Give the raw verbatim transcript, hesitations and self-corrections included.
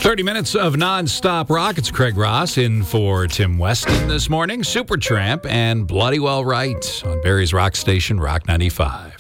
thirty minutes of nonstop rock. It's Craig Ross in for Tim Weston this morning. Supertramp and Bloody Well Right on Barry's Rock Station, Rock ninety-five.